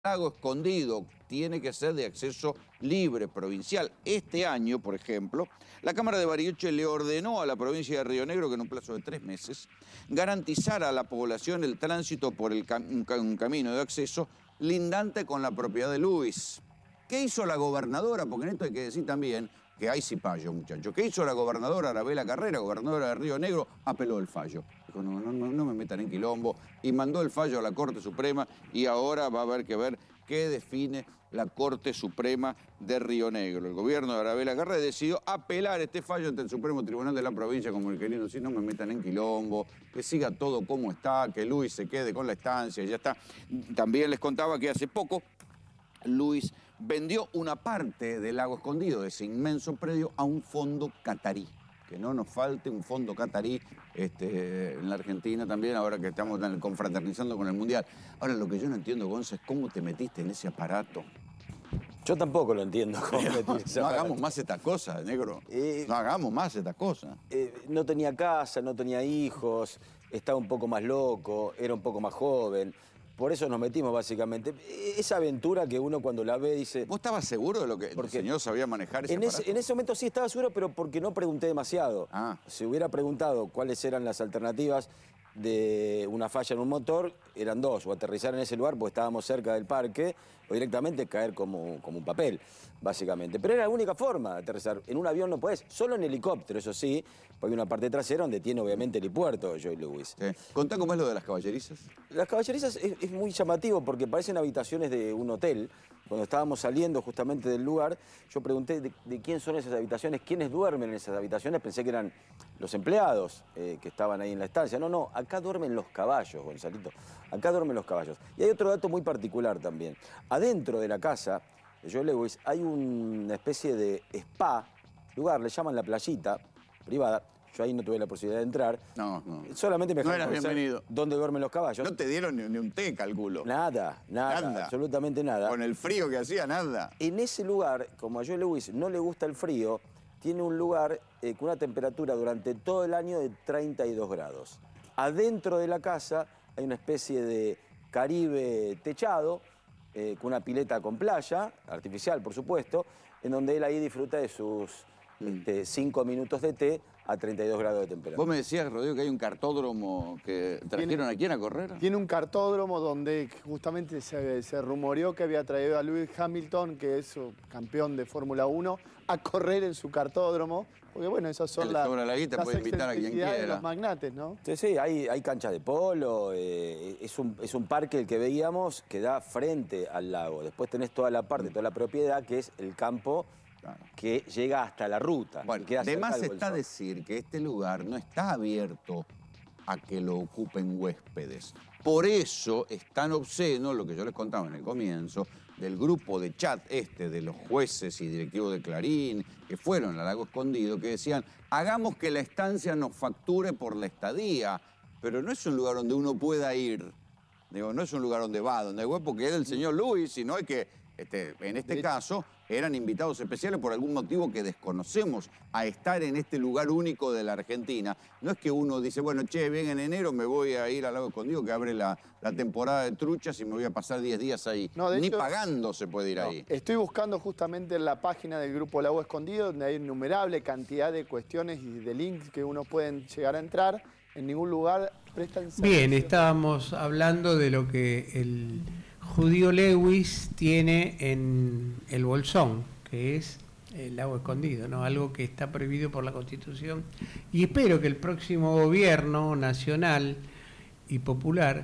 Lago Escondido tiene que ser de acceso libre, provincial. Este año, por ejemplo, la Cámara de Bariloche le ordenó a la provincia de Río Negro que en un plazo de 3 meses garantizara a la población el tránsito por un camino de acceso lindante con la propiedad de Luis. ¿Qué hizo la gobernadora? Porque en esto hay que decir también que hay cipayo, muchachos. ¿Qué hizo la gobernadora Arabela Carrera, gobernadora de Río Negro? Apeló el fallo. Dijo, no me metan en quilombo. Y mandó el fallo a la Corte Suprema y ahora va a haber que ver qué define la Corte Suprema de Río Negro. El gobierno de Arabela Carrera decidió apelar este fallo ante el Supremo Tribunal de la provincia, como el querido decir, no me metan en quilombo, que siga todo como está, que Luis se quede con la estancia, y ya está. También les contaba que hace poco Luis vendió una parte del Lago Escondido, de ese inmenso predio, a un fondo catarí. Que no nos falte un fondo catarí en la Argentina también, ahora que estamos confraternizando con el Mundial. Ahora, lo que yo no entiendo, Gonza, es cómo te metiste en ese aparato. Yo tampoco lo entiendo cómo no hagamos más estas cosas, negro. No hagamos más estas cosas. No tenía casa, no tenía hijos, estaba un poco más loco, era un poco más joven. Por eso nos metimos, básicamente. Esa aventura que uno cuando la ve dice... ¿Vos estabas seguro de lo que el señor sabía manejar ese aparato? En ese momento sí estaba seguro, pero porque no pregunté demasiado. Si hubiera preguntado cuáles eran las alternativas de una falla en un motor, eran dos: o aterrizar en ese lugar porque estábamos cerca del parque, o directamente caer como un papel, básicamente. Pero era la única forma de aterrizar. En un avión no podés, solo en helicóptero, eso sí, porque hay una parte trasera donde tiene obviamente el helipuerto, Joy Lewis. Sí. Contá cómo es lo de las caballerizas. Las caballerizas es muy llamativo porque parecen habitaciones de un hotel. Cuando estábamos saliendo justamente del lugar, yo pregunté de quién son esas habitaciones, quiénes duermen en esas habitaciones. Pensé que eran los empleados que estaban ahí en la estancia. No, acá duermen los caballos, Gonzalito. Acá duermen los caballos. Y hay otro dato muy particular también. Adentro de la casa de Joy Lewis hay una especie de spa, lugar, le llaman la playita privada. Yo ahí no tuve la posibilidad de entrar. No. Solamente me dejaron bienvenido. dónde duermen los caballos. No te dieron ni un té, calculo. Nada, absolutamente nada. Con el frío que hacía, nada. En ese lugar, como a Joy Lewis no le gusta el frío, tiene un lugar con una temperatura durante todo el año de 32 grados. Adentro de la casa hay una especie de Caribe techado, con una pileta con playa, artificial por supuesto, en donde él ahí disfruta de sus 5 minutos de té a 32 grados de temperatura. Vos me decías, Rodrigo, que hay un cartódromo que trajeron aquí a correr. Tiene un cartódromo donde justamente se rumoreó que había traído a Lewis Hamilton, que es campeón de Fórmula 1, a correr en su cartódromo. Porque bueno, esas son las excentricidades de los magnates, ¿no? Sí, hay canchas de polo, es un parque el que veíamos que da frente al lago. Después tenés toda la parte, toda la propiedad, que es el campo que llega hasta la ruta. Bueno, además está decir que este lugar no está abierto a que lo ocupen huéspedes. Por eso es tan obsceno lo que yo les contaba en el comienzo, del grupo de chat de los jueces y directivos de Clarín, que fueron al Lago Escondido, que decían, hagamos que la estancia nos facture por la estadía, pero no es un lugar donde uno pueda ir. Digo, no es un lugar donde va, donde voy porque es el señor Luis, sino hay que, en este caso, eran invitados especiales por algún motivo que desconocemos a estar en este lugar único de la Argentina. No es que uno dice, bueno, bien en enero me voy a ir al Lago Escondido que abre la temporada de truchas y me voy a pasar 10 días ahí. No, ni hecho, pagando se puede ir ahí. Estoy buscando justamente en la página del Grupo Lago Escondido, donde hay innumerable cantidad de cuestiones y de links que uno puede llegar a entrar. En ningún lugar prestan servicio. Bien, estábamos hablando de lo que el judío Lewis tiene en el Bolsón, que es el Lago Escondido, ¿no? Algo que está prohibido por la Constitución. Y espero que el próximo gobierno nacional y popular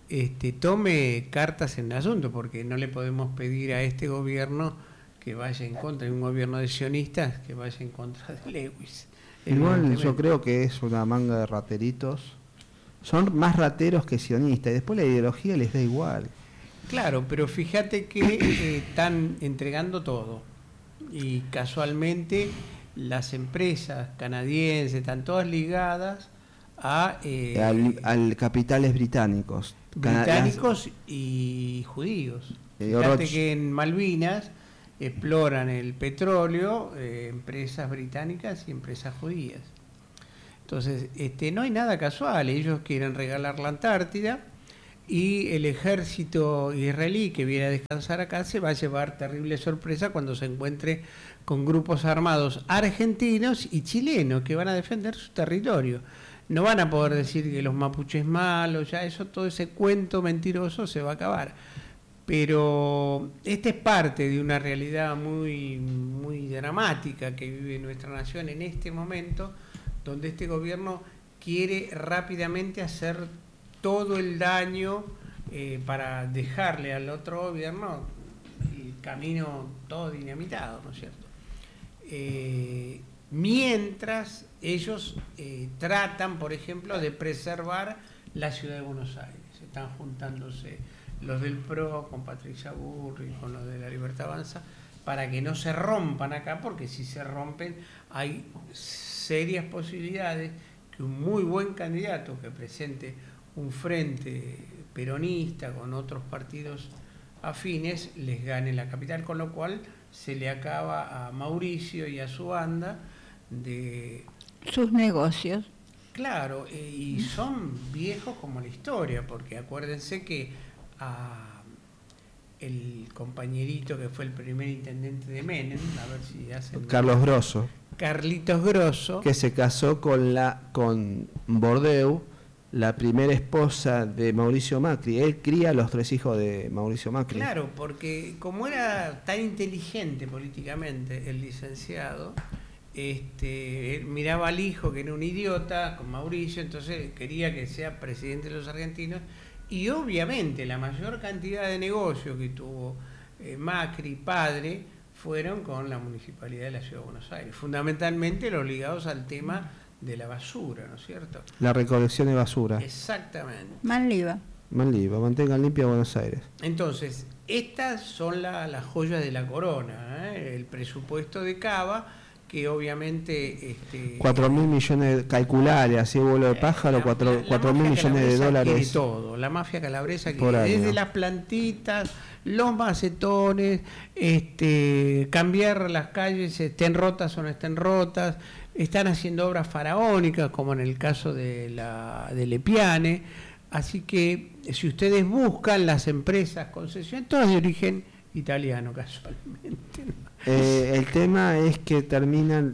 tome cartas en el asunto, porque no le podemos pedir a este gobierno que vaya en contra de un gobierno de sionistas, que vaya en contra de Lewis. Igual yo creo que es una manga de rateritos. Son más rateros que sionistas, y después la ideología les da igual. Claro, pero fíjate que están entregando todo. Y casualmente las empresas canadienses están todas ligadas a al capitales británicos. Británicos y judíos. Fíjate que en Malvinas exploran el petróleo empresas británicas y empresas judías. Entonces, no hay nada casual. Ellos quieren regalar la Antártida y el ejército israelí que viene a descansar acá se va a llevar terrible sorpresa cuando se encuentre con grupos armados argentinos y chilenos que van a defender su territorio. No van a poder decir que los mapuches malos, ya eso, todo ese cuento mentiroso se va a acabar. Pero esta es parte de una realidad muy, muy dramática que vive nuestra nación en este momento, donde este gobierno quiere rápidamente hacer todo el daño para dejarle al otro gobierno el camino todo dinamitado, ¿no es cierto? Mientras ellos tratan, por ejemplo, de preservar la ciudad de Buenos Aires. Están juntándose los del PRO con Patricia Burri, con los de La Libertad Avanza, para que no se rompan acá, porque si se rompen hay serias posibilidades que un muy buen candidato que presente un frente peronista con otros partidos afines les gane la capital, con lo cual se le acaba a Mauricio y a su banda de sus negocios. Claro, y son viejos como la historia, porque acuérdense que el compañerito que fue el primer intendente de Menem, a ver si hacen... Carlos Grosso. Carlitos Grosso. Que se casó con Bordeu, la primera esposa de Mauricio Macri. Él cría a los 3 hijos de Mauricio Macri. Claro, porque como era tan inteligente políticamente el licenciado, él miraba al hijo que era un idiota con Mauricio, entonces quería que sea presidente de los argentinos, y obviamente la mayor cantidad de negocios que tuvo Macri padre fueron con la Municipalidad de la Ciudad de Buenos Aires, fundamentalmente los ligados al tema de la basura, ¿no es cierto? La recolección de basura. Exactamente. Manliva, mantengan limpia Buenos Aires. Entonces, estas son las joyas de la corona, el presupuesto de Cava, que obviamente... 4.000 millones, calcular, así vuelo de pájaro, 4.000 millones de dólares. Todo, la mafia calabresa que desde las plantitas, los macetones, cambiar las calles, estén rotas o no estén rotas, están haciendo obras faraónicas, como en el caso de Lepiane. Así que si ustedes buscan las empresas concesionarias, todas de origen italiano casualmente, ¿no? El tema es que terminan,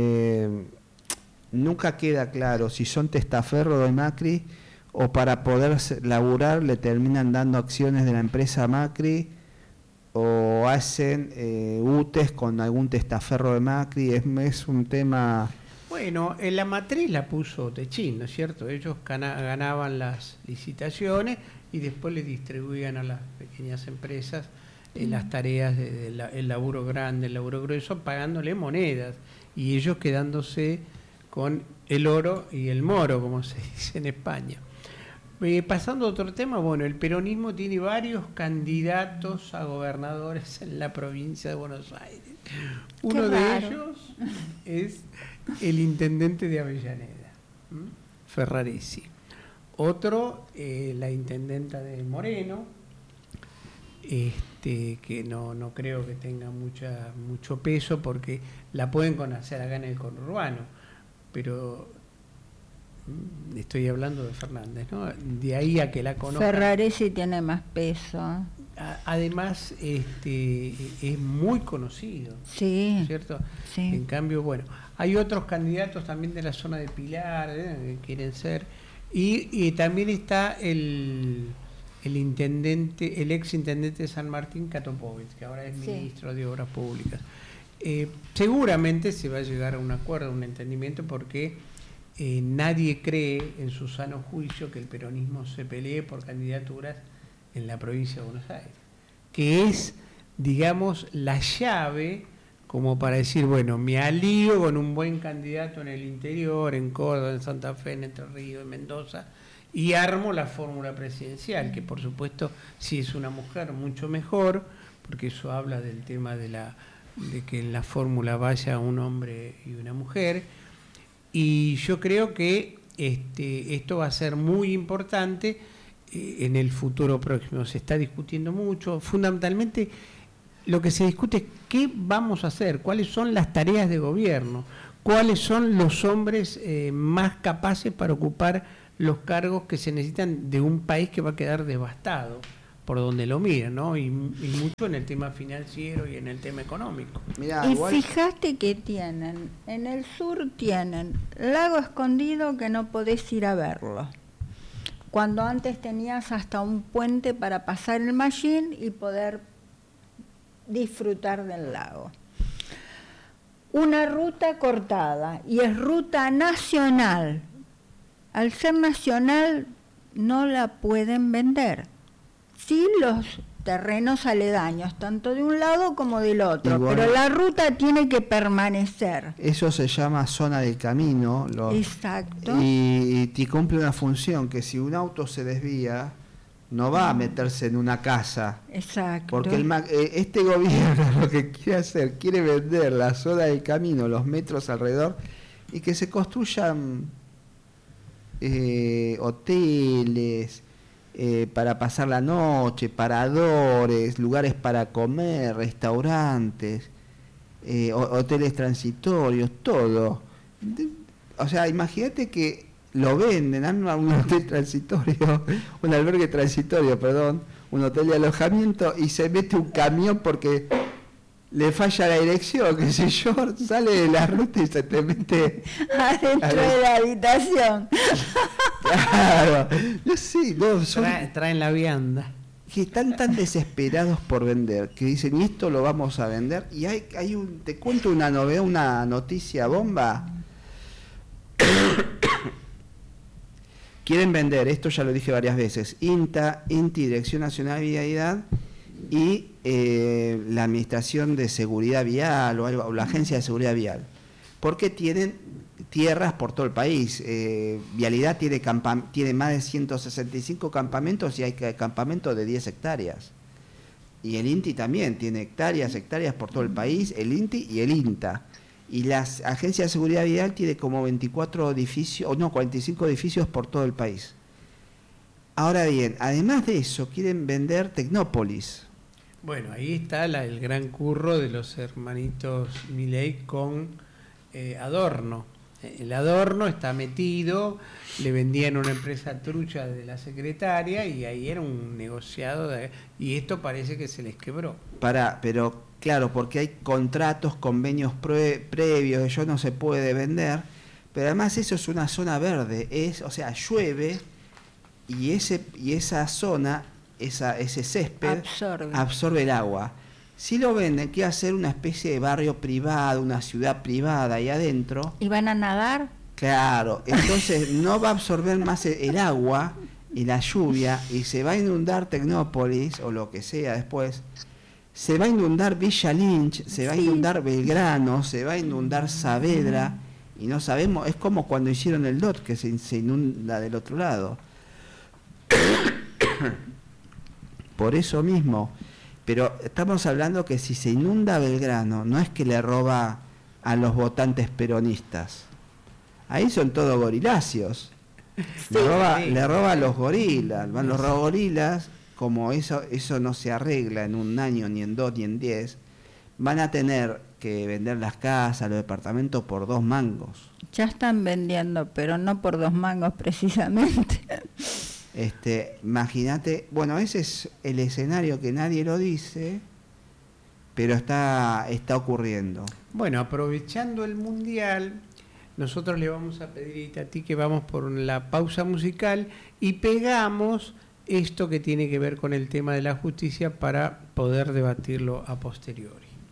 nunca queda claro si son testaferros de Macri o para poder laburar le terminan dando acciones de la empresa Macri o hacen UTES con algún testaferro de Macri. Es un tema... Bueno, en la matriz la puso Techín, ¿no es cierto? Ellos ganaban las licitaciones y después le distribuían a las pequeñas empresas las tareas del laburo grande, el laburo grueso, pagándole monedas y ellos quedándose con el oro y el moro, como se dice en España. Pasando a otro tema, bueno, el peronismo tiene varios candidatos a gobernadores en la provincia de Buenos Aires. Uno de ellos es el intendente de Avellaneda, Ferraresi. Otro, la intendenta de Moreno, que no creo que tenga mucho peso porque la pueden conocer acá en el conurbano, pero estoy hablando de Fernández, ¿no? De ahí a que la conozcan. Ferraresi tiene más peso. Además, es muy conocido, sí, ¿cierto? Sí. En cambio, bueno, hay otros candidatos también de la zona de Pilar, que quieren ser, y también está el ex intendente de San Martín, Katopovich, que ahora es ministro de Obras Públicas. Seguramente se va a llegar a un acuerdo, a un entendimiento, porque nadie cree en su sano juicio que el peronismo se pelee por candidaturas en la provincia de Buenos Aires, que es, digamos, la llave como para decir, bueno, me alío con un buen candidato en el interior, en Córdoba, en Santa Fe, en Entre Ríos, en Mendoza, y armo la fórmula presidencial, que por supuesto, si es una mujer, mucho mejor, porque eso habla del tema de que en la fórmula vaya un hombre y una mujer. Y yo creo que esto va a ser muy importante en el futuro próximo. Se está discutiendo mucho. Fundamentalmente, lo que se discute es qué vamos a hacer, cuáles son las tareas de gobierno, cuáles son los hombres más capaces para ocupar los cargos que se necesitan de un país que va a quedar devastado por donde lo miren, ¿no? Y mucho en el tema financiero y en el tema económico. Mirá, y fíjate que tienen, en el sur tienen Lago Escondido que no podés ir a verlo. Cuando antes tenías hasta un puente para pasar el Mallín y poder disfrutar del lago. Una ruta cortada y es ruta nacional. Al ser nacional no la pueden vender. Sí, los terrenos aledaños, tanto de un lado como del otro, bueno, pero la ruta tiene que permanecer. Eso se llama zona del camino. Exacto. Y te cumple una función, que si un auto se desvía, no va a meterse en una casa. Exacto. Porque este gobierno lo que quiere hacer, quiere vender la zona del camino, los metros alrededor, y que se construyan hoteles, para pasar la noche, paradores, lugares para comer, restaurantes, hoteles transitorios, todo. O sea, imagínate que lo venden, dan un hotel transitorio, un albergue transitorio, perdón, un hotel de alojamiento, y se mete un camión porque le falla la dirección, qué sé yo, sale de la ruta y se te mete adentro de la habitación. Claro, no sé, no, traen la vianda. Que están tan desesperados por vender, que dicen, y esto lo vamos a vender, y te cuento una novedad, una noticia bomba. Quieren vender, esto ya lo dije varias veces, INTI, Dirección Nacional de Vialidad, y la Administración de Seguridad Vial o la Agencia de Seguridad Vial, porque tienen tierras por todo el país. Vialidad tiene más de 165 campamentos y hay campamentos de 10 hectáreas. Y el INTI también tiene hectáreas por todo el país, el INTI y el INTA. Y la Agencia de Seguridad Vial tiene como 24 edificios, o no, 45 edificios por todo el país. Ahora bien, además de eso, quieren vender Tecnópolis. Bueno, ahí está el gran curro de los hermanitos Milei con Adorno. El Adorno está metido, le vendían una empresa trucha de la secretaria y ahí era un negociado, y esto parece que se les quebró. Pero claro, porque hay contratos, convenios previos, eso no se puede vender, pero además eso es una zona verde, o sea, llueve y esa zona, ese césped absorbe el agua. Si lo venden, quiere hacer una especie de barrio privado, una ciudad privada ahí adentro. ¿Y van a nadar? Claro, entonces no va a absorber más el agua y la lluvia y se va a inundar Tecnópolis o lo que sea después. Se va a inundar Villa Lynch, se va a inundar Belgrano, se va a inundar Saavedra y no sabemos, es como cuando hicieron el DOT que se inunda del otro lado. Por eso mismo. Pero estamos hablando que si se inunda Belgrano, no es que le roba a los votantes peronistas. Ahí son todos goriláceos. Sí, le roba a los gorilas. Los gorilas, como eso no se arregla en un año, ni en 2, ni en 10, van a tener que vender las casas, los departamentos por 2 mangos. Ya están vendiendo, pero no por 2 mangos precisamente. Imagínate, bueno, ese es el escenario que nadie lo dice, pero está ocurriendo. Bueno, aprovechando el Mundial, nosotros le vamos a pedir a ti que vamos por la pausa musical y pegamos esto que tiene que ver con el tema de la justicia para poder debatirlo a posteriori.